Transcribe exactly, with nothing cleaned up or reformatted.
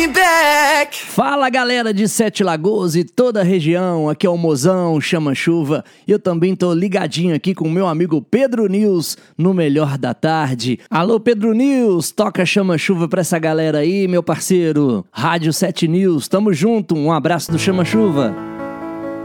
Fala galera de Sete Lagoas e toda a região, aqui é o Mozão Chama Chuva e eu também tô ligadinho aqui com o meu amigo Pedro News no Melhor da Tarde. Alô Pedro News, toca Chama Chuva pra essa galera aí, meu parceiro. Rádio Sete News, tamo junto, um abraço do Chama Chuva.